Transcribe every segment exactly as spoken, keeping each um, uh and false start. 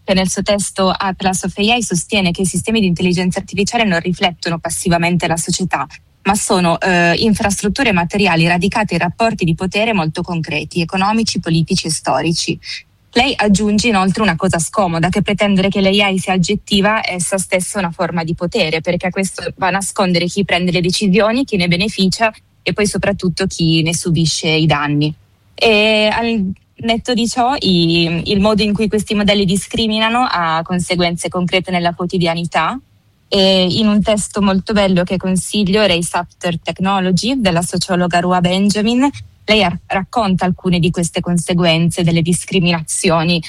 che nel suo testo Atlas of A I sostiene che i sistemi di intelligenza artificiale non riflettono passivamente la società, ma sono eh, infrastrutture materiali radicate in rapporti di potere molto concreti, economici, politici e storici. Lei aggiunge inoltre una cosa scomoda, che pretendere che l'A I sia oggettiva è essa stessa una forma di potere, perché questo va a nascondere chi prende le decisioni, chi ne beneficia e poi soprattutto chi ne subisce i danni. E al netto di ciò, i, il modo in cui questi modelli discriminano ha conseguenze concrete nella quotidianità. E in un testo molto bello che consiglio, Race After Technology, della sociologa Rua Benjamin, lei ar- racconta alcune di queste conseguenze delle discriminazioni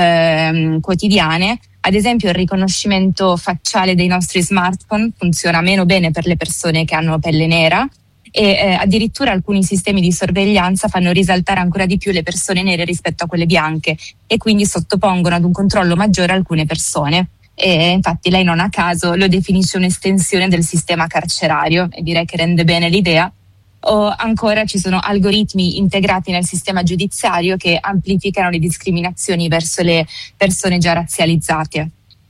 ehm, quotidiane. Ad esempio, il riconoscimento facciale dei nostri smartphone funziona meno bene per le persone che hanno pelle nera, e eh, addirittura alcuni sistemi di sorveglianza fanno risaltare ancora di più le persone nere rispetto a quelle bianche, e quindi sottopongono ad un controllo maggiore alcune persone. E infatti lei non a caso lo definisce un'estensione del sistema carcerario, e direi che rende bene l'idea. O ancora ci sono algoritmi integrati nel sistema giudiziario che amplificano le discriminazioni verso le persone già razzializzate.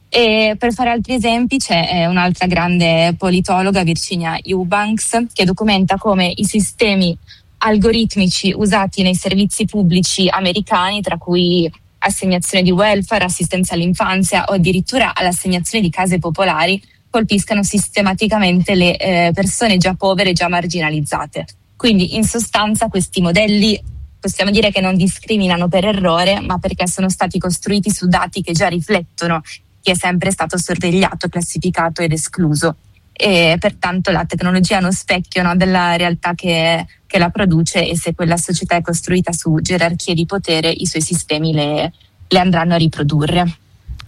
E per fare altri esempi c'è eh, un'altra grande politologa, Virginia Eubanks, che documenta come i sistemi algoritmici usati nei servizi pubblici americani, tra cui assegnazione di welfare, assistenza all'infanzia o addirittura all'assegnazione di case popolari, colpiscano sistematicamente le eh, persone già povere e già marginalizzate. Quindi in sostanza questi modelli possiamo dire che non discriminano per errore, ma perché sono stati costruiti su dati che già riflettono chi è sempre stato sorvegliato, classificato ed escluso. E pertanto la tecnologia è uno specchio, no, della realtà che, che la produce, e se quella società è costruita su gerarchie di potere, i suoi sistemi le, le andranno a riprodurre.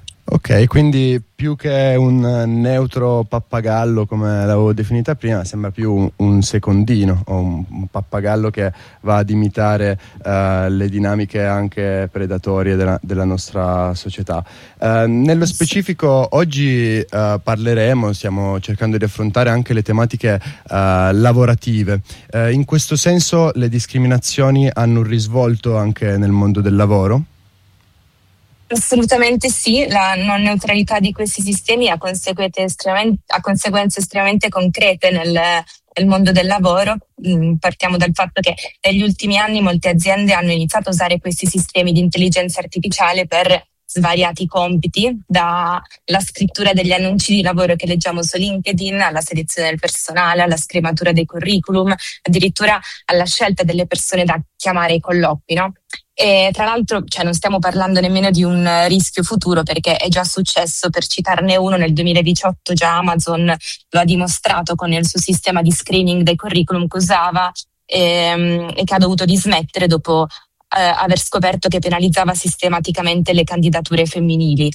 Ok, quindi più che un neutro pappagallo come l'avevo definita prima, sembra più un, un secondino o un, un pappagallo che va ad imitare uh, le dinamiche anche predatorie della, della nostra società. Uh, nello specifico oggi uh, parleremo, stiamo cercando di affrontare anche le tematiche uh, lavorative. Uh, in questo senso le discriminazioni hanno un risvolto anche nel mondo del lavoro? Assolutamente sì, la non neutralità di questi sistemi ha conseguenze estremamente, ha conseguenze estremamente concrete nel, nel mondo del lavoro. Mm, partiamo dal fatto che negli ultimi anni molte aziende hanno iniziato a usare questi sistemi di intelligenza artificiale per svariati compiti, dalla scrittura degli annunci di lavoro che leggiamo su LinkedIn, alla selezione del personale, alla scrematura dei curriculum, addirittura alla scelta delle persone da chiamare ai colloqui, no? E tra l'altro, cioè, non stiamo parlando nemmeno di un rischio futuro, perché è già successo. Per citarne uno, nel duemiladiciotto già Amazon lo ha dimostrato con il suo sistema di screening dei curriculum che usava ehm, e che ha dovuto dismettere dopo eh, aver scoperto che penalizzava sistematicamente le candidature femminili.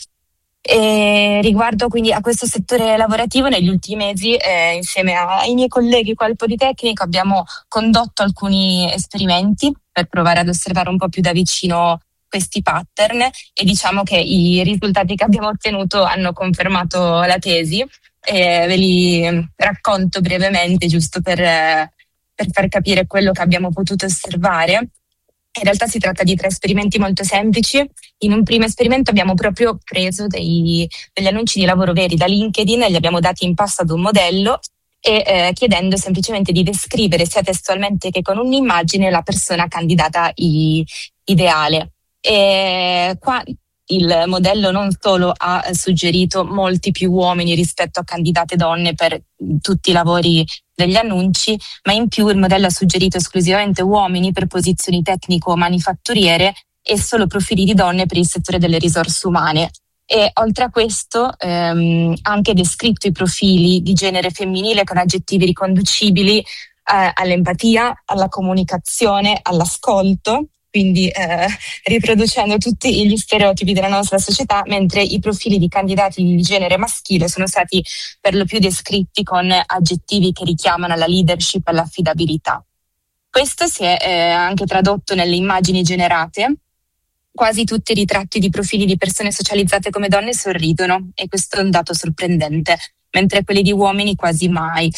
E riguardo quindi a questo settore lavorativo, negli ultimi mesi eh, insieme ai miei colleghi qua al Politecnico abbiamo condotto alcuni esperimenti per provare ad osservare un po' più da vicino questi pattern, e diciamo che i risultati che abbiamo ottenuto hanno confermato la tesi, e ve li racconto brevemente giusto per, per far capire quello che abbiamo potuto osservare. In realtà si tratta di tre esperimenti molto semplici. In un primo esperimento abbiamo proprio preso dei, degli annunci di lavoro veri da LinkedIn e li abbiamo dati in pasto ad un modello, e eh, chiedendo semplicemente di descrivere sia testualmente che con un'immagine la persona candidata i, ideale. E qua il modello non solo ha suggerito molti più uomini rispetto a candidate donne per tutti i lavori degli annunci, ma in più il modello ha suggerito esclusivamente uomini per posizioni tecnico-manifatturiere e solo profili di donne per il settore delle risorse umane. E oltre a questo ehm, ha anche descritto i profili di genere femminile con aggettivi riconducibili eh, all'empatia, alla comunicazione, all'ascolto, quindi eh, riproducendo tutti gli stereotipi della nostra società, mentre i profili di candidati di genere maschile sono stati per lo più descritti con aggettivi che richiamano alla leadership e all'affidabilità. Questo si è eh, anche tradotto nelle immagini generate. Quasi tutti i ritratti di profili di persone socializzate come donne sorridono, e questo è un dato sorprendente, mentre quelli di uomini quasi mai.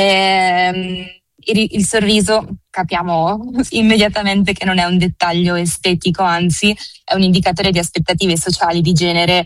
E, il, il sorriso capiamo immediatamente che non è un dettaglio estetico, anzi è un indicatore di aspettative sociali di genere